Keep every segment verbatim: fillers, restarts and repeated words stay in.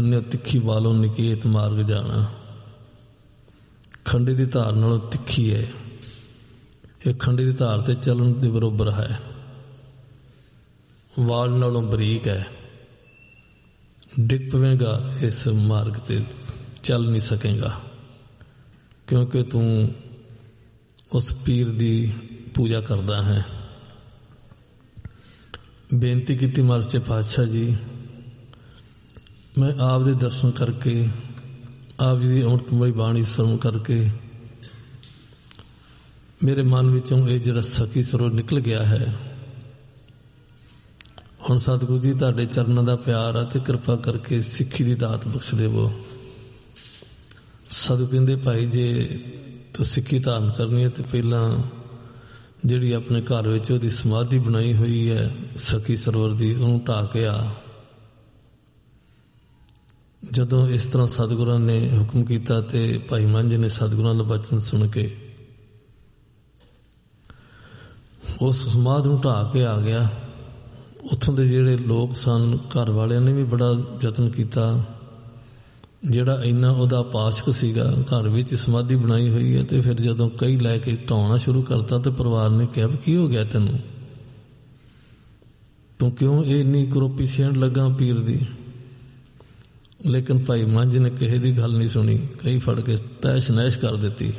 ਖੰਨਿਓ ਤਿੱਖੀ ਵਾਲੋਂ ਨਿਕੇਤ ਮਾਰਗ ਜਾਣਾ। ਖੰਡੇ ਦੀ ਧਾਰ ਨਾਲੋਂ ਤਿੱਖੀ ਹੈ ਇਹ, ਖੰਡੇ ਦੀ ਧਾਰ ਤੇ ਚੱਲਣ ਦੇ ਬਰੋਬਰ ਹੈ। ਵਾਲ ਨਾਲੋਂ ਬਰੀਕ ਹੈ, ਡਿੱਗ ਪਵੇਂਗਾ ਇਸ ਮਾਰਗ ਤੇ ਚੱਲ ਨਹੀਂ ਸਕੇਗਾ, ਕਿਉਂਕਿ ਤੂੰ ਉਸ ਪੀਰ ਦੀ ਪੂਜਾ ਕਰਦਾ ਹੈ। ਬੇਨਤੀ ਕੀਤੀ ਮਹਾਰਾਜ ਸੱਚੇ ਪਾਤਸ਼ਾਹ ਜੀ, ਮੈਂ ਆਪ ਦੇ ਦਰਸ਼ਨ ਕਰਕੇ, ਆਪ ਜੀ ਦੀ ਅੰਮ੍ਰਿਤਮਈ ਬਾਣੀ ਸਰਵਣ ਕਰਕੇ ਮੇਰੇ ਮਨ ਵਿੱਚੋਂ ਇਹ ਜਿਹੜਾ ਸਖੀ ਸਰੋਵਰ ਨਿਕਲ ਗਿਆ ਹੈ। ਹੁਣ ਸਤਿਗੁਰੂ ਜੀ ਤੁਹਾਡੇ ਚਰਨਾਂ ਦਾ ਪਿਆਰ ਆ ਤੇ ਕਿਰਪਾ ਕਰਕੇ ਸਿੱਖੀ ਦੀ ਦਾਤ ਬਖਸ਼ ਦੇਵੋ। ਸਤਿਗੁਰੂ ਕਹਿੰਦੇ ਭਾਈ ਜੇ ਤੂੰ ਸਿੱਖੀ ਧਾਰਨ ਕਰਨੀ ਹੈ ਤੇ ਪਹਿਲਾਂ ਜਿਹੜੀ ਆਪਣੇ ਘਰ ਵਿੱਚ ਉਹਦੀ ਸਮਾਧੀ ਬਣਾਈ ਹੋਈ ਹੈ ਸਖੀ ਸਰੋਵਰ ਦੀ, ਉਹਨੂੰ ਢਾਹ ਕੇ ਆ। ਜਦੋਂ ਇਸ ਤਰ੍ਹਾਂ ਸਤਿਗੁਰਾਂ ਨੇ ਹੁਕਮ ਕੀਤਾ ਤੇ ਭਾਈ ਮੰਝ ਨੇ ਸਤਿਗੁਰਾਂ ਦਾ ਬਚਨ ਸੁਣ ਕੇ ਉਸ ਸਮਾਧ ਨੂੰ ਢਾਹ ਕੇ ਆ ਗਿਆ। ਉੱਥੋਂ ਦੇ ਜਿਹੜੇ ਲੋਕ ਸਨ, ਘਰ ਵਾਲਿਆਂ ਨੇ ਵੀ ਬੜਾ ਯਤਨ ਕੀਤਾ। ਜਿਹੜਾ ਇੰਨਾ ਉਹਦਾ ਪਾਸ਼ਕ ਸੀਗਾ, ਘਰ ਵਿੱਚ ਸਮਾਧੀ ਬਣਾਈ ਹੋਈ ਹੈ, ਤੇ ਫਿਰ ਜਦੋਂ ਕਈ ਲੈ ਕੇ ਢਾਉਣਾ ਸ਼ੁਰੂ ਕਰਤਾ ਤੇ ਪਰਿਵਾਰ ਨੇ ਕਿਹਾ ਵੀ ਕੀ ਹੋ ਗਿਆ ਤੈਨੂੰ, ਤੂੰ ਕਿਉਂ ਇਹ ਇੰਨੀ ਕਰੋਪੀ ਸੇਂਢ ਲੱਗਾ ਪੀਰ ਦੀ। ਲੇਕਿਨ ਭਾਈ ਮੰਝ ਨੇ ਕਿਸੇ ਦੀ ਗੱਲ ਨਹੀਂ ਸੁਣੀ, ਕਈ ਫੜ ਕੇ ਤੈਸ਼ ਨੈਸ਼ ਕਰ ਦਿੱਤੀ।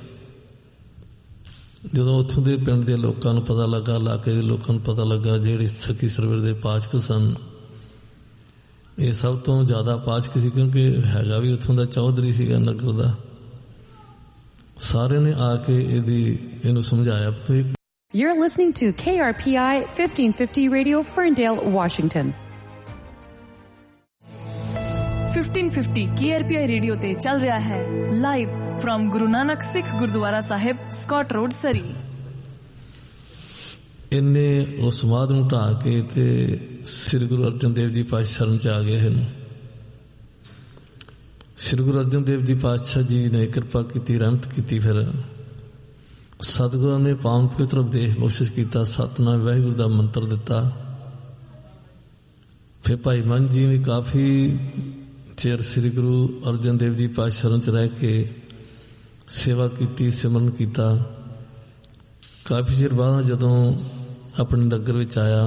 ਜਦੋਂ ਉੱਥੋਂ ਦੇ ਪਿੰਡ ਦੇ ਲੋਕਾਂ ਨੂੰ ਪਤਾ ਲੱਗਾ, ਇਲਾਕੇ ਦੇ ਲੋਕਾਂ ਨੂੰ ਪਤਾ ਲੱਗਾ, ਜਿਹੜੇ ਸਖੀ ਸਰੋਵਰ ਦੇ ਪਾਸ਼ਕ ਸਨ, ਇਹ ਸਭ ਤੋਂ ਜ਼ਿਆਦਾ ਪਾਸ਼ਕ ਸੀ ਕਿਉਂਕਿ ਹੈਗਾ ਵੀ ਉੱਥੋਂ ਦਾ ਚੌਧਰੀ ਸੀਗਾ ਨਗਰ ਦਾ। ਸਾਰਿਆਂ ਨੇ ਆ ਕੇ ਇਹਦੀ ਇਹਨੂੰ ਸਮਝਾਇਆ। You're listening to K R P I fifteen fifty Radio, Ferndale, Washington. fifteen fifty K R P I radio ਤੇ ਚੱਲ ਰਿਹਾ ਹੈ ਲਾਈਵ ਫਰਮ ਗੁਰੂ ਨਾਨਕ ਸਿੱਖ ਗੁਰਦੁਆਰਾ ਸਾਹਿਬ, ਸਕਾਟ ਰੋਡ, ਸਰੀ। ਇਹਨੇ ਉਸ ਸਮਾਧ ਨੂੰ ਢਾਹ ਕੇ ਤੇ ਸ੍ਰੀ ਗੁਰੂ ਅਰਜਨ ਦੇਵ ਜੀ ਪਾਤਸ਼ਾਹ ਸ਼ਰਨ ਚ ਆ ਗਏ ਹਨ। ਸ੍ਰੀ ਗੁਰੂ ਅਰਜਨ ਦੇਵ ਜੀ ਪਾਤਸ਼ਾਹ ਜੀ ਨੇ ਕਿਰਪਾ ਕੀਤੀ, ਰਹਿਮਤ ਕੀਤੀ। ਫਿਰ ਸਤਿਗੁਰਾਂ ਨੇ ਪਾਵਨ ਪਵਿੱਤਰ ਉਪਦੇਸ਼ ਬਖਸ਼ਿਸ਼ ਕੀਤਾ, ਸਤਿਨਾਮ ਵਾਹਿਗੁਰੂ ਦਾ ਮੰਤਰ ਦਿੱਤਾ। ਫਿਰ ਭਾਈ ਮੰਝ ਜੀ ਨੇ ਕਾਫੀ ਚਿਰ ਸ੍ਰੀ ਗੁਰੂ ਅਰਜਨ ਦੇਵ ਜੀ ਪਾਤਸ਼ਾਹ ਸ਼ਰਨ ਚ ਰਹਿ ਕੇ ਸੇਵਾ ਕੀਤੀ, ਸਿਮਰਨ ਕੀਤਾ। ਕਾਫੀ ਚਿਰ ਬਾਅਦ ਜਦੋਂ ਆਪਣੇ ਨਗਰ ਵਿੱਚ ਆਇਆ,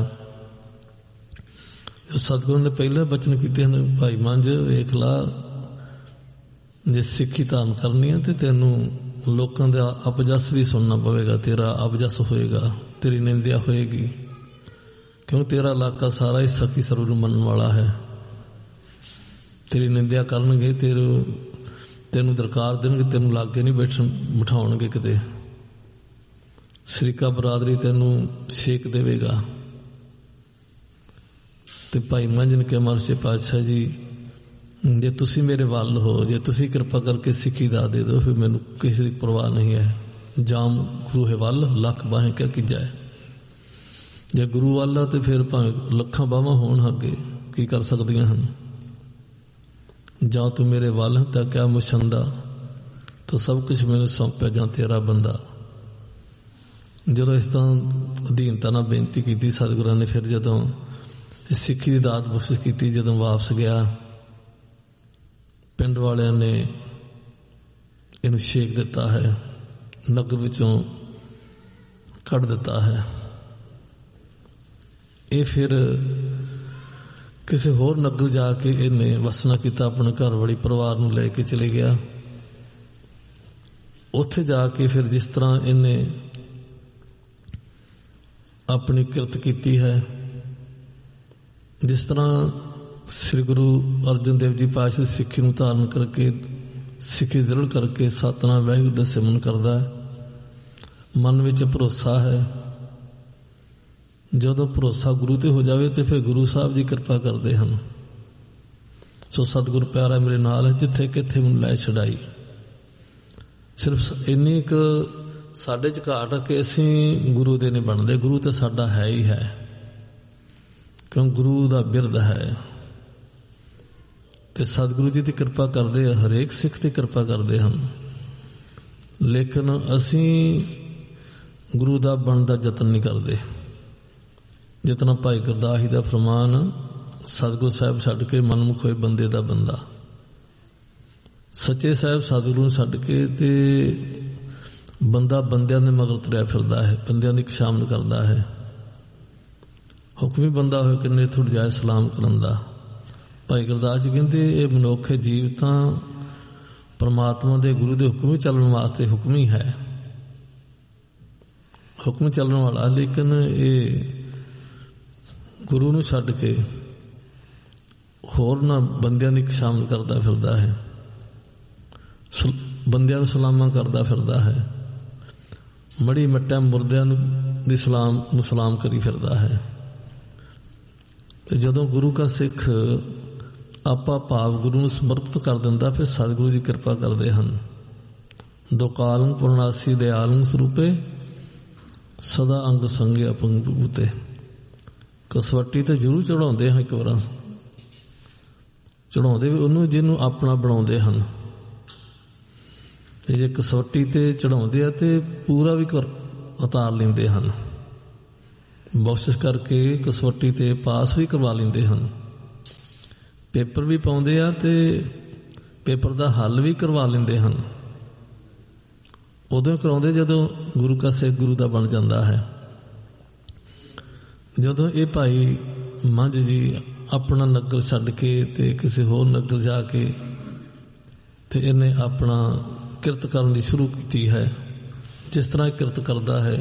ਸਤਿਗੁਰੂ ਨੇ ਪਹਿਲੇ ਬਚਨ ਕੀਤੇ ਹਨ, ਭਾਈ ਮੰਝ ਵੇਖ ਲਾ, ਜੇ ਸਿੱਖੀ ਧਾਰਨ ਕਰਨੀ ਹੈ ਤੇ ਤੈਨੂੰ ਲੋਕਾਂ ਦਾ ਅਪਜਸ ਵੀ ਸੁਣਨਾ ਪਵੇਗਾ, ਤੇਰਾ ਅਪਜਸ ਹੋਏਗਾ, ਤੇਰੀ ਨਿੰਦਿਆ ਹੋਏਗੀ, ਕਿਉਂਕਿ ਤੇਰਾ ਇਲਾਕਾ ਸਾਰਾ ਹੀ ਸਖੀ ਸਰੋਵਰ ਨੂੰ ਮੰਨਣ ਵਾਲਾ ਹੈ। ਤੇਰੀ ਨਿੰਦਿਆ ਕਰਨਗੇ, ਤੇਰੇ ਤੈਨੂੰ ਦਰਕਾਰ ਦੇਣਗੇ, ਤੈਨੂੰ ਲਾਗੇ ਨਹੀਂ ਬੈਠਣ ਬਿਠਾਉਣਗੇ ਕਿਤੇ, ਸ਼ਰੀਕਾ ਬਰਾਦਰੀ ਤੈਨੂੰ ਛੇਕ ਦੇਵੇਗਾ। ਤੇ ਭਾਈ ਮੰਝ ਨੇ ਕਿਹਾ, ਮਹਾਰਾਜ ਪਾਤਸ਼ਾਹ ਜੀ, ਜੇ ਤੁਸੀਂ ਮੇਰੇ ਵੱਲ ਹੋ, ਜੇ ਤੁਸੀਂ ਕਿਰਪਾ ਕਰਕੇ ਸਿੱਖੀ ਦਾ ਦੇ ਦਿਓ, ਫਿਰ ਮੈਨੂੰ ਕਿਸੇ ਦੀ ਪਰਵਾਹ ਨਹੀਂ ਹੈ। ਜਾਮ ਗੁਰੂ ਹੈ ਵੱਲ, ਲੱਖ ਬਾਹੇ ਕਿਆ ਕੀਜਾ ਹੈ। ਜੇ ਗੁਰੂ ਵੱਲ ਆ ਤੇ ਫਿਰ ਭਾਵੇਂ ਲੱਖਾਂ ਬਾਹਾਂ ਹੋਣ ਅੱਗੇ, ਕੀ ਕਰ ਸਕਦੀਆਂ ਹਨ। ਜਾਂ ਤੂੰ ਮੇਰੇ ਵੱਲ ਤਾਂ ਕਿਆ ਮੁਸ਼ੰਦਾ, ਤਾਂ ਸਭ ਕੁਛ ਮੈਨੂੰ ਸੌਂਪਿਆ, ਜਾਂ ਤੇਰਾ ਬੰਦਾ। ਜਦੋਂ ਇਸ ਤਰ੍ਹਾਂ ਅਧੀਨਤਾ ਨਾਲ ਬੇਨਤੀ ਕੀਤੀ ਸਤਿਗੁਰਾਂ ਨੇ, ਫਿਰ ਜਦੋਂ ਸਿੱਖੀ ਦੀ ਦਾਤ ਬਖਸ਼ਿਸ਼ ਕੀਤੀ, ਜਦੋਂ ਵਾਪਸ ਗਿਆ, ਪਿੰਡ ਵਾਲਿਆਂ ਨੇ ਇਹਨੂੰ ਛੇਕ ਦਿੱਤਾ ਹੈ, ਨਗਰ ਵਿੱਚੋਂ ਕੱਢ ਦਿੱਤਾ ਹੈ। ਇਹ ਫਿਰ ਕਿਸੇ ਹੋਰ ਨਗਰ ਜਾ ਕੇ ਇਹਨੇ ਵਸਣਾ ਕੀਤਾ, ਆਪਣੇ ਘਰ ਵਾਲੀ ਪਰਿਵਾਰ ਨੂੰ ਲੈ ਕੇ ਚਲੇ ਗਿਆ। ਉੱਥੇ ਜਾ ਕੇ ਫਿਰ ਜਿਸ ਤਰ੍ਹਾਂ ਇਹਨੇ ਆਪਣੀ ਕਿਰਤ ਕੀਤੀ ਹੈ, ਜਿਸ ਤਰ੍ਹਾਂ ਸ੍ਰੀ ਗੁਰੂ ਅਰਜਨ ਦੇਵ ਜੀ ਪਾਤਸ਼ਾਹ ਸਿੱਖੀ ਨੂੰ ਧਾਰਨ ਕਰਕੇ, ਸਿੱਖੀ ਦ੍ਰਿੜ ਕਰਕੇ ਸਤਿਨਾਮ ਵਾਹਿਗੁਰੂ ਦਾ ਸਿਮਰਨ ਕਰਦਾ ਹੈ, ਮਨ ਵਿੱਚ ਭਰੋਸਾ ਹੈ। ਜਦੋਂ ਭਰੋਸਾ ਗੁਰੂ ਤੇ ਹੋ ਜਾਵੇ ਤੇ ਫਿਰ ਗੁਰੂ ਸਾਹਿਬ ਜੀ ਕਿਰਪਾ ਕਰਦੇ ਹਨ। ਸੋ ਸਤਿਗੁਰ ਪਿਆਰਾ ਮੇਰੇ ਨਾਲ ਹੈ, ਜਿੱਥੇ ਕਿੱਥੇ ਮੈਨੂੰ ਲੈ ਛਡਾਈ। ਸਿਰਫ ਇੰਨੀ ਕੁ ਸਾਡੇ ਚ ਘਾਟ ਆ ਕਿ ਅਸੀਂ ਗੁਰੂ ਦੇ ਨਹੀਂ ਬਣਦੇ। ਗੁਰੂ ਤਾਂ ਸਾਡਾ ਹੈ ਹੀ ਹੈ, ਕਿਉਂ ਗੁਰੂ ਦਾ ਬਿਰਦ ਹੈ। ਤੇ ਸਤਿਗੁਰੂ ਜੀ ਦੀ ਕਿਰਪਾ ਕਰਦੇ ਆ, ਹਰੇਕ ਸਿੱਖ ਤੇ ਕਿਰਪਾ ਕਰਦੇ ਹਨ, ਲੇਕਿਨ ਅਸੀਂ ਗੁਰੂ ਦਾ ਬਣਨ ਦਾ ਯਤਨ ਨਹੀਂ ਕਰਦੇ। ਜਿਤਨਾ ਭਾਈ ਗੁਰਦਾਸ ਜੀ ਦਾ ਫਰਮਾਨ, ਸਤਿਗੁਰੂ ਸਾਹਿਬ ਛੱਡ ਕੇ ਮਨਮੁਖ ਹੋਏ ਬੰਦੇ ਦਾ ਬੰਦਾ। ਸੱਚੇ ਸਾਹਿਬ ਸਤਿਗੁਰੂ ਨੂੰ ਛੱਡ ਕੇ ਤੇ ਬੰਦਾ ਬੰਦਿਆਂ ਦੇ ਮਗਰ ਤੁਰਿਆ ਫਿਰਦਾ ਹੈ, ਬੰਦਿਆਂ ਦੀ ਖੁਸ਼ਾਮਦ ਕਰਦਾ ਹੈ। ਹੁਕਮੀ ਬੰਦਾ ਹੋਏ ਕਿੰਨੇ ਥੁੜ ਜਾਏ ਸਲਾਮ ਕਰਨ ਦਾ। ਭਾਈ ਗੁਰਦਾਸ ਜੀ ਕਹਿੰਦੇ ਇਹ ਮਨੁੱਖ ਜੀਵ ਤਾਂ ਪਰਮਾਤਮਾ ਦੇ ਗੁਰੂ ਦੇ ਹੁਕਮ ਚੱਲਣ ਵਾਸਤੇ ਹੁਕਮੀ ਹੈ, ਹੁਕਮ ਚੱਲਣ ਵਾਲਾ, ਲੇਕਿਨ ਇਹ ਗੁਰੂ ਨੂੰ ਛੱਡ ਕੇ ਹੋਰ ਨਾ ਬੰਦਿਆਂ ਦੀ ਖੁਸ਼ਾਮਦ ਕਰਦਾ ਫਿਰਦਾ ਹੈ, ਬੰਦਿਆਂ ਨੂੰ ਸਲਾਮਾਂ ਕਰਦਾ ਫਿਰਦਾ ਹੈ, ਮੜੀ ਮੱਟਿਆਂ ਮੁਰਦਿਆਂ ਨੂੰ ਦੀ ਸਲਾਮ ਨੂੰ ਸਲਾਮ ਕਰੀ ਫਿਰਦਾ ਹੈ। ਤੇ ਜਦੋਂ ਗੁਰੂ ਕਾ ਸਿੱਖ ਆਪਾ ਭਾਵ ਗੁਰੂ ਨੂੰ ਸਮਰਪਿਤ ਕਰ ਦਿੰਦਾ, ਫਿਰ ਸਤਿਗੁਰੂ ਜੀ ਕਿਰਪਾ ਕਰਦੇ ਹਨ। ਦੋ ਕਾਲੰ ਪੁਰਨਾਸੀ ਦੇ ਆਲਮ ਸਰੂਪੇ ਸਦਾ ਅੰਗ ਸੰਗੇ ਅਪੰਗ ਬੂਤੇ। ਕਸਵੱਟੀ ਤੇ ਜ਼ਰੂਰ ਚੜਾਉਂਦੇ ਹਾਂ, ਇੱਕ ਵਾਰ ਚੜਾਉਂਦੇ ਵੀ ਉਹਨੂੰ ਜਿਹਨੂੰ ਆਪਣਾ ਬਣਾਉਂਦੇ ਹਨ। ਤੇ ਜੇ ਕਸਵੱਟੀ ਤੇ ਚੜਾਉਂਦੇ ਆ ਤੇ ਪੂਰਾ ਵੀ ਕਰ ਉਤਾਰ ਲੈਂਦੇ ਹਨ, ਬਖਸ਼ਿਸ਼ ਕਰਕੇ ਕਸਵੱਟੀ ਤੇ ਪਾਸ ਵੀ ਕਰਵਾ ਲੈਂਦੇ ਹਨ। ਪੇਪਰ ਵੀ ਪਾਉਂਦੇ ਆ ਤੇ ਪੇਪਰ ਦਾ ਹੱਲ ਵੀ ਕਰਵਾ ਲੈਂਦੇ ਹਨ। ਉਦੋਂ ਕਰਾਉਂਦੇ ਜਦੋਂ ਗੁਰੂ ਕਾ ਸਿੱਖ ਗੁਰੂ ਦਾ ਬਣ ਜਾਂਦਾ ਹੈ। ਜਦੋਂ ਇਹ ਭਾਈ ਮੰਝ ਜੀ ਆਪਣਾ ਨਗਰ ਛੱਡ ਕੇ ਤੇ ਕਿਸੇ ਹੋਰ ਨਗਰ ਜਾ ਕੇ ਤੇ ਇਹਨੇ ਆਪਣਾ ਕਿਰਤ ਕਰਨ ਦੀ ਸ਼ੁਰੂ ਕੀਤੀ ਹੈ, ਜਿਸ ਤਰ੍ਹਾਂ ਕਿਰਤ ਕਰਦਾ ਹੈ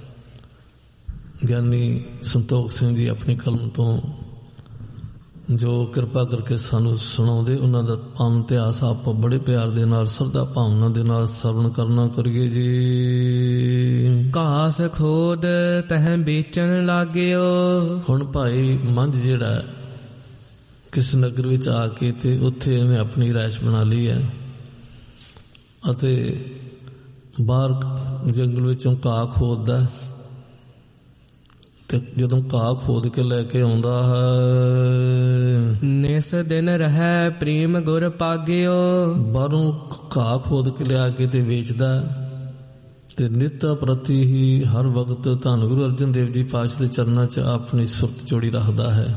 ਗਿਆਨੀ ਸੰਤੋਖ ਸਿੰਘ ਜੀ ਆਪਣੀ ਕਲਮ ਤੋਂ ਜੋ ਕਿਰਪਾ ਕਰਕੇ ਸਾਨੂੰ ਸੁਣਾਉਂਦੇ, ਉਹਨਾਂ ਦਾ ਪਾਵਨ ਇਤਿਹਾਸ ਆਪਾਂ ਬੜੇ ਪਿਆਰ ਦੇ ਨਾਲ ਸਰਦਾ ਭਾਵਨਾ ਦੇ ਨਾਲ ਸਰਵਣ ਕਰਨਾ ਕਰੀਏ ਜੀ। ਘਾਸ ਖੋਦ ਤਹ ਵੇਚਣ ਲਾਗਿਓ। ਹੁਣ ਭਾਈ ਮੰਝ ਜਿਹੜਾ ਕਿਸ ਨਗਰ ਵਿੱਚ ਆ ਕੇ ਤੇ ਉੱਥੇ ਇਹਨੇ ਆਪਣੀ ਰਿਹਾਇਸ਼ ਬਣਾ ਲਈ ਹੈ ਅਤੇ ਬਾਹਰ ਜੰਗਲ ਵਿੱਚੋਂ ਘਾਹ ਖੋਦਦਾ ਤੇ ਜਦੋਂ ਘਾਹ ਖੋਦ ਕੇ ਲੈ ਕੇ ਆਉਂਦਾ ਹੈ, ਨਿਸ ਦਿਨ ਰਹਿ ਪ੍ਰੇਮ ਗੁਰ ਪਾਗਿਓ। ਬਾਹਰੋਂ ਘਾਹ ਖੋਦ ਕੇ ਲਿਆ ਕੇ ਤੇ ਵੇਚਦਾ ਤੇ ਨਿਤ ਪ੍ਰਤੀ ਹੀ ਹਰ ਵਕਤ ਧੰਨ ਗੁਰੂ ਅਰਜਨ ਦੇਵ ਜੀ ਪਾਤਸ਼ਾਹ ਦੇ ਚਰਨਾਂ 'ਚ ਆਪਣੀ ਸੁਰਤ ਜੋੜੀ ਰੱਖਦਾ ਹੈ।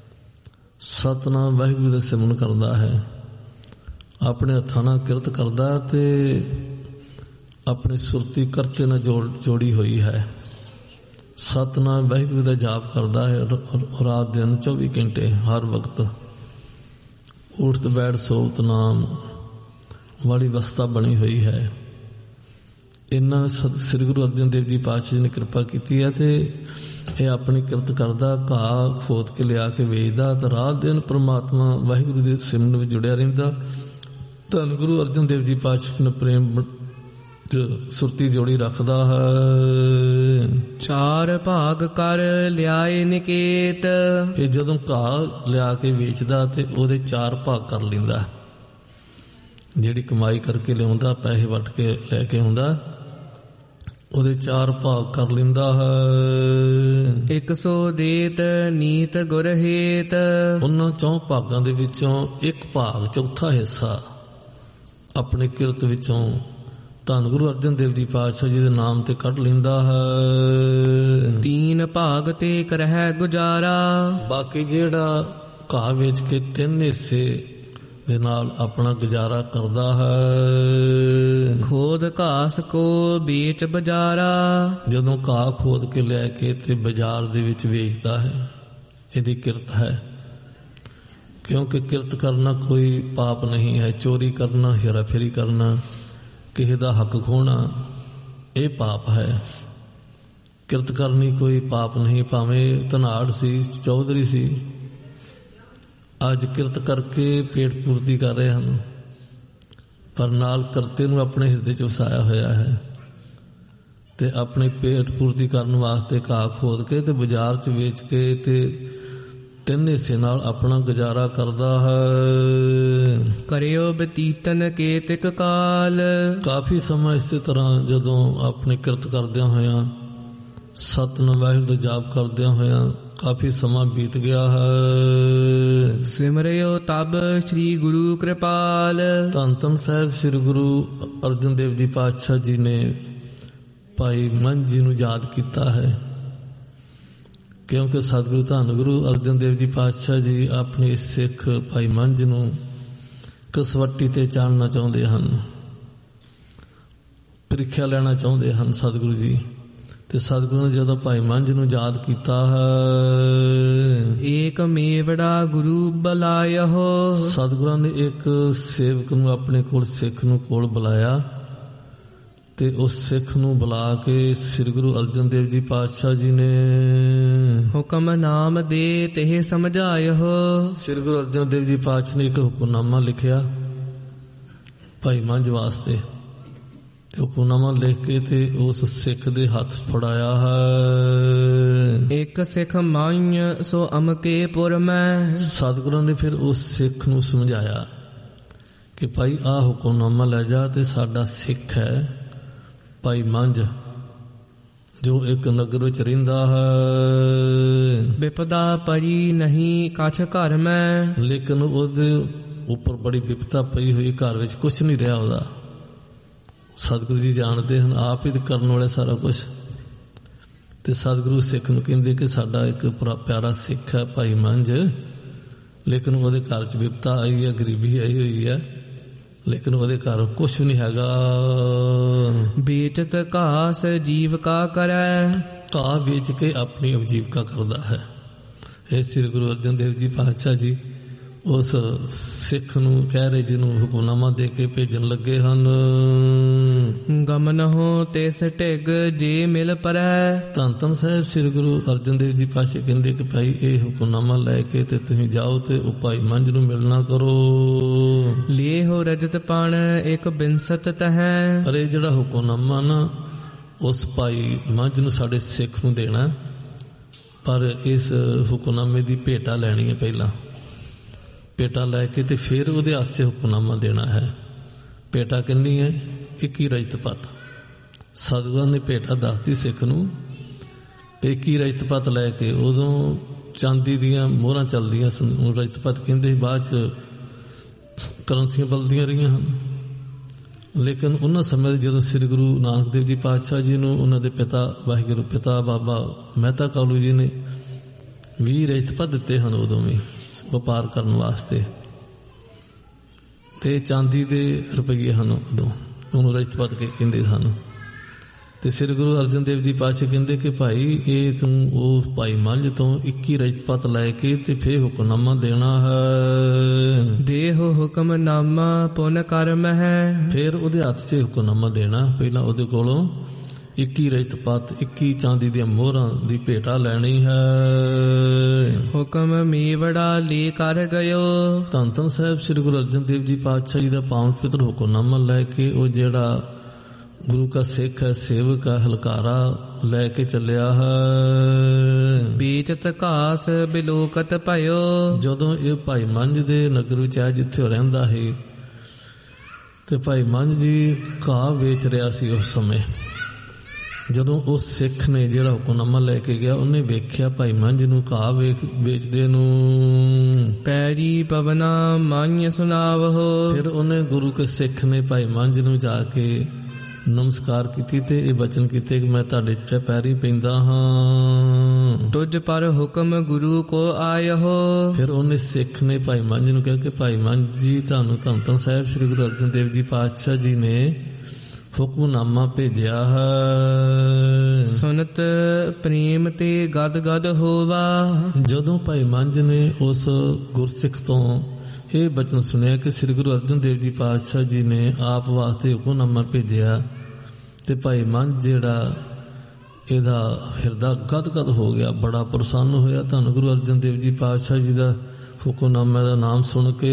ਸਤਿਨਾਮ ਵਾਹਿਗੁਰੂ ਦਾ ਸਿਮਰਨ ਕਰਦਾ ਹੈ, ਆਪਣੇ ਹੱਥਾਂ ਨਾਲ ਕਿਰਤ ਕਰਦਾ ਤੇ ਆਪਣੀ ਸੁਰਤੀ ਕਰਤੇ ਨਾਲ ਜੋੜ ਜੋੜੀ ਹੋਈ ਹੈ। ਸਤਿਨਾਮ ਵਾਹਿਗੁਰੂ ਦਾ ਜਾਪ ਕਰਦਾ ਹੈ ਰਾਤ ਦਿਨ ਚੌਵੀ ਘੰਟੇ ਹਰ ਵਕਤ। ਉਠਤ ਬੈਠ ਸੋਵਤ ਨਾਮ ਵਾਲੀ ਅਵਸਥਾ ਬਣੀ ਹੋਈ ਹੈ। ਇੰਨਾ ਸ੍ਰੀ ਗੁਰੂ ਅਰਜਨ ਦੇਵ ਜੀ ਪਾਤਸ਼ਾਹ ਜੀ ਨੇ ਕਿਰਪਾ ਕੀਤੀ ਹੈ ਤੇ ਇਹ ਆਪਣੀ ਕਿਰਤ ਕਰਦਾ, ਘਾਹ ਖੋਦ ਕੇ ਲਿਆ ਕੇ ਵੇਚਦਾ ਤੇ ਰਾਤ ਦਿਨ ਪ੍ਰਮਾਤਮਾ ਵਾਹਿਗੁਰੂ ਦੇ ਸਿਮਰਨ ਵਿੱਚ ਜੁੜਿਆ ਰਹਿੰਦਾ। ਧੰਨ ਗੁਰੂ ਅਰਜਨ ਦੇਵ ਜੀ ਪਾਤਸ਼ਾਹ ਨੇ ਪ੍ਰੇਮ ਸੁਰਤੀ ਜੋੜੀ ਰੱਖਦਾ ਹੈ। ਚਾਰ ਭਾਗ ਕਰ ਲਿਆਏ ਨਿਕੇਤ। ਇਹ ਜਦੋਂ ਘਾਹ ਲਿਆ ਕੇ ਵੇਚਦਾ ਤੇ ਉਹਦੇ ਚਾਰ ਭਾਗ ਕਰ ਲੈਂਦਾ। ਜਿਹੜੀ ਕਮਾਈ ਕਰਕੇ ਲਿਆਉਂਦਾ, ਪੈਸੇ ਵੱਟ ਕੇ ਲੈ ਕੇ ਆਉਂਦਾ, ਉਹਦੇ ਚਾਰ ਭਾਗ ਕਰ ਲੈਂਦਾ ਹੈ। ਇੱਕ ਸੌ ਦੇਤ ਨੀਤ ਗੁਰ ਹੇਤ। ਉਹਨਾਂ ਚੌਂ ਭਾਗਾਂ ਦੇ ਵਿੱਚੋਂ ਇੱਕ ਭਾਗ, ਚੌਥਾ ਹਿੱਸਾ ਆਪਣੇ ਕਿਰਤ ਵਿੱਚੋਂ ਧੰਨ ਗੁਰੂ ਅਰਜਨ ਦੇਵ ਜੀ ਪਾਤਸ਼ਾਹ ਜੀ ਦੇ ਨਾਮ ਤੇ ਕੱਢ ਲੈਂਦਾ ਹੈ। ਤੀਨ ਭਾਗ ਤੇ ਕਰਹਿ ਗੁਜ਼ਾਰਾ। ਬਾਕੀ ਜਿਹੜਾ ਘਾਹ ਵੇਚ ਕੇ ਤਿੰਨ ਹਿੱਸੇ ਦੇ ਨਾਲ ਆਪਣਾ ਗੁਜ਼ਾਰਾ ਕਰਦਾ ਹੈ। ਖੋਦ ਘਾਸ ਕੋ ਵੇਚ ਬਜ਼ਾਰਾ। ਜਦੋਂ ਘਾਹ ਖੋਦ ਕੇ ਲੈ ਕੇ ਤੇ ਬਾਜ਼ਾਰ ਦੇ ਵਿੱਚ ਵੇਚਦਾ ਹੈ, ਇਹਦੀ ਕਿਰਤ ਹੈ। ਕਿਉਂਕਿ ਕਿਰਤ ਕਰਨਾ ਕੋਈ ਪਾਪ ਨਹੀਂ ਹੈ। ਚੋਰੀ ਕਰਨਾ, ਹੇਰਾਫੇਰੀ ਕਰਨਾ, ਕਿਸੇ ਦਾ ਹੱਕ ਖੋਹਣਾ, ਇਹ ਪਾਪ ਹੈ। ਕਿਰਤ ਕਰਨੀ ਕੋਈ ਪਾਪ ਨਹੀਂ। ਭਾਵੇਂ ਧਨਾੜ ਸੀ, ਚੌਧਰੀ ਸੀ, ਅੱਜ ਕਿਰਤ ਕਰਕੇ ਪੇਟ ਪੂਰਤੀ ਕਰ ਰਹੇ ਹਨ, ਪਰ ਨਾਲ ਕਰਤੇ ਨੂੰ ਆਪਣੇ ਹਿਰਦੇ 'ਚ ਵਸਾਇਆ ਹੋਇਆ ਹੈ ਤੇ ਆਪਣੇ ਪੇਟ ਪੂਰਤੀ ਕਰਨ ਵਾਸਤੇ ਘਾਹ ਖੋਦ ਕੇ ਤੇ ਬਾਜ਼ਾਰ 'ਚ ਵੇਚ ਕੇ ਤੇ ਤਿੰਨ ਹਿੱਸੇ ਨਾਲ ਆਪਣਾ ਗੁਜ਼ਾਰਾ ਕਰਦਾ ਹੈ। ਕਰਿਓ ਬਤੀਤਨ ਕੇਤਿਕ ਕਾਲ। ਕਾਫੀ ਸਮਾਂ ਇਸੇ ਤਰ੍ਹਾਂ ਜਦੋਂ ਆਪਣੀ ਕਿਰਤ ਕਰਦਿਆਂ ਹੋਇਆਂ, ਸਤਿਨਾਮ ਵਾਹਿਗੁਰੂ ਦਾ ਜਾਪ ਕਰਦਿਆਂ ਹੋਇਆਂ ਕਾਫੀ ਸਮਾਂ ਬੀਤ ਗਿਆ ਹੈ। ਸਿਮਰਿਓ ਤਬ ਸ੍ਰੀ ਗੁਰੂ ਕਿਰਪਾਲ। ਧੰਨ ਧੰਨ ਸਾਹਿਬ ਸ੍ਰੀ ਗੁਰੂ ਅਰਜਨ ਦੇਵ ਜੀ ਪਾਤਸ਼ਾਹ ਜੀ ਨੇ ਭਾਈ ਮੰਝ ਜੀ ਨੂੰ ਯਾਦ ਕੀਤਾ ਹੈ। ਕਿਉਂਕਿ ਸਤਿਗੁਰੂ ਧੰਨ ਗੁਰੂ ਅਰਜਨ ਦੇਵ ਜੀ ਪਾਤਸ਼ਾਹ ਜੀ ਆਪਣੇ ਸਿੱਖ ਭਾਈ ਮੰਝ ਨੂੰ ਕਸਵੱਟੀ ਤੇ ਚਾੜਨਾ ਚਾਹੁੰਦੇ ਹਨ, ਪ੍ਰੀਖਿਆ ਲੈਣਾ ਚਾਹੁੰਦੇ ਹਨ ਸਤਿਗੁਰੂ ਜੀ। ਤੇ ਸਤਿਗੁਰੂ ਨੇ ਜਦੋਂ ਭਾਈ ਮੰਝ ਨੂੰ ਯਾਦ ਕੀਤਾ ਹੈ, ਏਕ ਮੇਵੜਾ ਗੁਰੂ ਬੁਲਾਇਓ, ਸਤਿਗੁਰਾਂ ਨੇ ਇੱਕ ਸੇਵਕ ਨੂੰ ਆਪਣੇ ਕੋਲ, ਸਿੱਖ ਨੂੰ ਕੋਲ ਬੁਲਾਇਆ ਤੇ ਉਸ ਸਿੱਖ ਨੂੰ ਬੁਲਾ ਕੇ ਸ੍ਰੀ ਗੁਰੂ ਅਰਜਨ ਦੇਵ ਜੀ ਪਾਤਸ਼ਾਹ ਜੀ ਨੇ ਹੁਕਮ ਨਾਮ ਦੇ ਤੇ ਸਮਝਾਇਓ। ਸ੍ਰੀ ਗੁਰੂ ਅਰਜਨ ਦੇਵ ਜੀ ਪਾਤਸ਼ਾਹ ਨੇ ਇੱਕ ਹੁਕਮਨਾਮਾ ਲਿਖਿਆ ਭਾਈ ਮੰਝ ਵਾਸਤੇ, ਤੇ ਹੁਕਮਨਾਮਾ ਲਿਖ ਕੇ ਤੇ ਉਸ ਸਿੱਖ ਦੇ ਹੱਥ ਫੜਾਇਆ ਹੈ। ਇੱਕ ਸਿੱਖ ਮਾਈਂ ਸੋ ਅਮਕੇ ਪੁਰ ਮੈਂ, ਸਤਿਗੁਰਾਂ ਨੇ ਫਿਰ ਉਸ ਸਿੱਖ ਨੂੰ ਸਮਝਾਇਆ ਕਿ ਭਾਈ ਆਹ ਹੁਕਮਨਾਮਾ ਲੈ ਜਾ, ਤੇ ਸਾਡਾ ਸਿੱਖ ਹੈ ਭਾਈ ਮੰਝ ਜੋ ਇੱਕ ਨਗਰ ਵਿੱਚ ਰਹਿੰਦਾ ਹੈ, ਵਿਪਦਾ ਪਰੀ ਨਹੀਂ ਕਛ ਘਰ ਮੈਂ, ਲੇਕਿਨ ਉਹਦੇ ਉੱਪਰ ਬੜੀ ਵਿਪਤਾ ਪਈ ਹੋਈ, ਘਰ ਵਿੱਚ ਕੁਛ ਨਹੀਂ ਰਿਹਾ ਉਹਦਾ। ਸਤਿਗੁਰੂ ਜੀ ਜਾਣਦੇ ਹਨ, ਆਪ ਹੀ ਕਰਨ ਵਾਲੇ ਸਾਰਾ ਕੁਛ। ਤੇ ਸਤਿਗੁਰੂ ਸਿੱਖ ਨੂੰ ਕਹਿੰਦੇ ਕਿ ਸਾਡਾ ਇੱਕ ਪਿਆਰਾ ਸਿੱਖ ਹੈ ਭਾਈ ਮੰਝ, ਲੇਕਿਨ ਉਹਦੇ ਘਰ 'ਚ ਵਿਪਤਾ ਆਈ ਹੈ, ਗਰੀਬੀ ਆਈ ਹੋਈ ਹੈ, ਲੇਕਿਨ ਉਹਦੇ ਘਰ ਕੁਛ ਨਹੀਂ ਹੈਗਾ। ਵੇਚਤ ਘਾਸ ਜੀਵਕਾ ਕਰੈ, ਘਾਹ ਵੇਚ ਕੇ ਆਪਣੀ ਅਵਜੀਵਕਾ ਕਰਦਾ ਹੈ। ਇਹ ਸ੍ਰੀ ਗੁਰੂ ਅਰਜਨ ਦੇਵ ਜੀ ਪਾਤਸ਼ਾਹ ਜੀ ਉਸ ਸਿੱਖ ਨੂੰ ਕਹਿ ਰਹੇ, ਜਿਹਨੂੰ ਹੁਕਮਨਾਮਾ ਦੇ ਕੇ ਭੇਜਣ ਲੱਗੇ ਹਨ, ਗਮਨ ਹੋ ਤਿਸ ਢਿਗ ਜੇ ਮਿਲ ਪਰੈ। ਧੰਨ ਧੰਨ ਸਾਹਿਬ ਸ੍ਰੀ ਗੁਰੂ ਅਰਜਨ ਦੇਵ ਜੀ ਪਾਤਸ਼ਾਹ ਕਹਿੰਦੇ ਕਿ ਭਾਈ ਇਹ ਹੁਕਮਨਾਮਾ ਲੈ ਕੇ ਤੇ ਤੁਸੀਂ ਜਾਓ ਤੇ ਉਹ ਭਾਈ ਮੰਝ ਨੂੰ ਮਿਲਣਾ ਕਰੋ। ਲੇਹੋ ਰਜਤ ਪਣ ਇੱਕ ਬਿੰਸਤ ਤਹੈ, ਪਰ ਇਹ ਜਿਹੜਾ ਹੁਕਮਨਾਮਾ ਨਾ ਉਸ ਭਾਈ ਮੰਝ ਨੂੰ ਸਾਡੇ ਸਿੱਖ ਨੂੰ ਦੇਣਾ, ਪਰ ਇਸ ਹੁਕਮਨਾਮੇ ਦੀ ਭੇਟਾ ਲੈਣੀ ਹੈ। ਪਹਿਲਾਂ ਭੇਟਾ ਲੈ ਕੇ ਤੇ ਫਿਰ ਉਹਦੇ ਹੱਥ 'ਚ ਹੁਕਮਨਾਮਾ ਦੇਣਾ ਹੈ। ਭੇਟਾ ਕਿੰਨੀ ਹੈ? ਇੱਕੀ ਰਜਤ ਪੱਤ। ਸਤਿਗੁਰਾਂ ਨੇ ਭੇਟਾ ਦੱਸਦੀ ਸਿੱਖ ਨੂੰ, ਇੱਕੀ ਰਜਤ ਪੱਤ ਲੈ ਕੇ। ਉਦੋਂ ਚਾਂਦੀ ਦੀਆਂ ਮੋਹਰਾਂ ਚੱਲਦੀਆਂ ਸਨ, ਰਜਤ ਪੱਤ ਕਹਿੰਦੇ, ਬਾਅਦ 'ਚ ਕਰੰਸੀਆਂ ਬਲਦੀਆਂ ਰਹੀਆਂ ਹਨ। ਲੇਕਿਨ ਉਹਨਾਂ ਸਮੇਂ ਜਦੋਂ ਸ੍ਰੀ ਗੁਰੂ ਨਾਨਕ ਦੇਵ ਜੀ ਪਾਤਸ਼ਾਹ ਜੀ ਨੂੰ ਉਹਨਾਂ ਦੇ ਪਿਤਾ ਵਾਹਿਗੁਰੂ ਪਿਤਾ ਬਾਬਾ ਮਹਿਤਾ ਕਾਲੂ ਜੀ ਨੇ ਵੀਹ ਰਜਤ ਪੱਤ ਦਿੱਤੇ ਹਨ ਉਦੋਂ ਵੀ ਵਪਾਰ ਕਰਨ ਵਾਸਤੇ, ਤੇ ਚਾਂਦੀ ਦੇ ਰੁਪਈਏ ਹਨ ਉਦੋਂ, ਉਹਨੂੰ ਰਜਤ ਪੱਤ ਕੇ ਕਹਿੰਦੇ ਸਨ। ਤੇ ਸ੍ਰੀ ਗੁਰੂ ਅਰਜਨ ਦੇਵ ਜੀ ਪਾਤਸ਼ਾਹ ਕਹਿੰਦੇ ਕਿ ਭਾਈ ਇਹ ਤੂੰ ਉਹ ਭਾਈ ਮੰਝ ਤੋਂ ਇੱਕੀ ਰਜਤ ਪੱਤ ਲੈ ਕੇ ਤੇ ਫੇਰ ਹੁਕਮਨਾਮਾ ਦੇਣਾ ਹੈ। ਦੇਹੋ ਹੁਕਮਨਾਮਾ ਪੁਨ ਕਰਮ ਹੈ, ਫਿਰ ਉਹਦੇ ਹੱਥ 'ਚ ਹੁਕਮਨਾਮਾ ਦੇਣਾ। ਪਹਿਲਾਂ ਉਹਦੇ ਕੋਲੋਂ ਇੱਕੀ ਰਜਤ ਪੱਤ, ਇੱਕੀ ਚਾਂਦੀ ਦੀਆਂ ਮੋਹਰਾਂ ਦੀ ਭੇਟਾ ਲੈਣੀ ਹੈ। ਹੁਕਮ ਮੇਵੜਾ ਲੇ ਕਰ ਗਇਓ। ਧੰਨ ਧੰਨ ਸਾਹਿਬ ਸ੍ਰੀ ਗੁਰੂ ਅਰਜਨ ਦੇਵ ਜੀ ਪਾਤਸ਼ਾਹ ਜੀ ਦਾ ਪਾਵਨ ਪਵਿੱਤਰ ਹੁਕਮਨਾਮਾ ਲੈ ਕੇ ਉਹ ਜਿਹੜਾ ਗੁਰੂ ਕਾ ਸਿੱਖ ਹੈ, ਸੇਵਕ ਹੈ, ਹਲਕਾਰਾ ਲੈ ਕੇ ਚੱਲਿਆ ਹੈ। ਵੇਚਤ ਘਾਸ ਬਿਲੋਕਤ ਭਇਓ। ਜਦੋਂ ਇਹ ਭਾਈ ਮੰਝ ਦੇ ਨਗਰ ਵਿੱਚ ਆਇਆ ਜਿੱਥੇ ਉਹ ਰਹਿੰਦਾ ਹੈ, ਤੇ ਭਾਈ ਮੰਝ ਜੀ ਘਾਹ ਵੇਚ ਰਿਹਾ ਸੀ ਉਸ ਸਮੇਂ। ਜਦੋਂ ਉਸ ਸਿੱਖ ਨੇ ਜਿਹੜਾ ਹੁਕਮਨਾਮਾ ਲੈ ਕੇ ਗਿਆ, ਉਹਨੇ ਵੇਖਿਆ ਭਾਈ ਮੰਝ ਨੂੰ ਘਾਹ ਵੇਚ ਵੇਚਦੇ ਨੂੰ। ਪੈਰੀ ਪਵਨਾ ਮਾન્ય ਸੁਨਾਵਹੋ। ਫਿਰ ਉਹਨੇ ਗੁਰੂ ਕੇ ਸਿੱਖ ਨੇ ਭਾਈ ਮੰਝ ਨੂੰ ਜਾ ਕੇ ਨਮਸਕਾਰ ਕੀਤੀ ਤੇ ਇਹ ਬਚਨ ਕੀਤੇ ਕਿ ਮੈਂ ਤੁਹਾਡੇ ਚ ਪੈਰੀ ਪੈਂਦਾ ਹਾਂ। ਤੁਝ ਪਰ ਹੁਕਮ ਗੁਰੂ ਕੋ ਆਇਓ। ਫਿਰ ਉਹਨੇ ਸਿੱਖ ਨੇ ਭਾਈ ਮੰਝ ਨੂੰ ਕਿਹਾ ਕਿ ਭਾਈ ਮੰਝ ਜੀ, ਤੁਹਾਨੂੰ ਧੰਨ ਧੰਨ ਸਾਹਿਬ ਸ੍ਰੀ ਗੁਰੂ ਅਰਜਨ ਦੇਵ ਜੀ ਪਾਤਸ਼ਾਹ ਜੀ ਨੇ ਹੁਕਮਨਾਮਾ ਭੇਜਿਆ ਹੈ। ਸੁਨਤ ਪ੍ਰੇਮ ਤੇ ਗਦ ਗਦ ਹੋਵਾ। ਜਦੋਂ ਭਾਈ ਮੰਝ ਨੇ ਉਸ ਗੁਰਸਿੱਖ ਤੋਂ ਇਹ ਬਚਨ ਸੁਣਿਆ ਕਿ ਸ੍ਰੀ ਗੁਰੂ ਅਰਜਨ ਦੇਵ ਜੀ ਪਾਤਸ਼ਾਹ ਜੀ ਨੇ ਆਪ ਵਾਸਤੇ ਹੁਕਮਨਾਮਾ ਭੇਜਿਆ, ਤੇ ਭਾਈ ਮੰਝ ਜਿਹੜਾ ਇਹਦਾ ਹਿਰਦਾ ਗਦ ਗਦ ਹੋ ਗਿਆ, ਬੜਾ ਪ੍ਰਸੰਨ ਹੋਇਆ ਧੰਨ ਗੁਰੂ ਅਰਜਨ ਦੇਵ ਜੀ ਪਾਤਸ਼ਾਹ ਜੀ ਦਾ ਹੁਕਮਨਾਮੇ ਦਾ ਨਾਮ ਸੁਣ ਕੇ।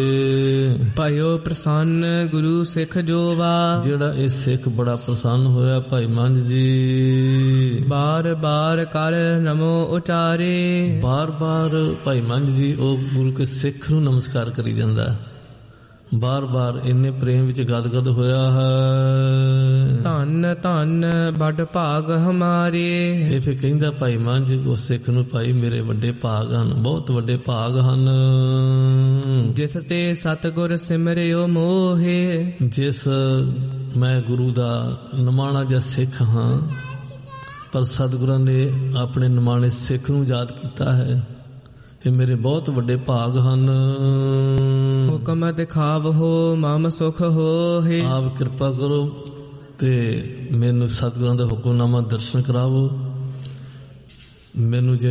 ਭਾਇਓ ਪ੍ਰਸੰਨ ਗੁਰੂ ਸਿੱਖ ਜੋਵਾ। ਜਿਹੜਾ ਇਹ ਸਿੱਖ ਬੜਾ ਪ੍ਰਸੰਨ ਹੋਇਆ ਭਾਈ ਮੰਝ ਜੀ। ਬਾਰ ਬਾਰ ਕਰ ਨਮੋ ਉਚਾਰੇ। ਬਾਰ ਬਾਰ ਭਾਈ ਮੰਝ ਜੀ ਉਹ ਗੁਰੂ ਕੇ ਸਿੱਖ ਨੂੰ ਨਮਸਕਾਰ ਕਰੀ ਜਾਂਦਾ, ਬਾਰ ਬਾਰ ਇੰਨੇ ਪ੍ਰੇਮ ਵਿੱਚ ਗਦਗਦ ਹੋਇਆ ਹੈ। ਧੰਨ ਧੰਨ ਵੱਡ ਭਾਗ ਹਮਾਰੇ। ਇਹ ਫਿਰ ਕਹਿੰਦਾ ਭਾਈ ਮੰਝ ਉਸ ਸਿੱਖ ਨੂੰ, ਭਾਈ ਮੇਰੇ ਵੱਡੇ ਭਾਗ ਹਨ, ਬਹੁਤ ਵੱਡੇ ਭਾਗ ਹਨ। ਜਿਸ ਤੇ ਸਤਿਗੁਰ ਸਿਮਰਿਓ ਮੋਹੇ। ਜਿਸ ਮੈਂ ਗੁਰੂ ਦਾ ਨਿਮਾਣਾ ਜਿਹਾ ਸਿੱਖ ਹਾਂ, ਪਰ ਸਤਿਗੁਰਾਂ ਨੇ ਆਪਣੇ ਨਿਮਾਣੇ ਸਿੱਖ ਨੂੰ ਯਾਦ ਕੀਤਾ ਹੈ। ਇਹ ਮੇਰੇ ਬਹੁਤ ਵੱਡੇ ਭਾਗ ਹਨ। ਹੁਕਮ ਨਾਮ ਦਿਖਾਵਹੋ ਮਮ ਸੁਖ ਹੋਹਿ। ਆਪ ਕਿਰਪਾ ਕਰੋ ਤੇ ਮੈਨੂੰ ਸਤਿਗੁਰਾਂ ਦਾ ਹੁਕਮਨਾਮਾ ਦਰਸ਼ਨ ਕਰਾਵੋ। ਮੈਨੂੰ ਜੇ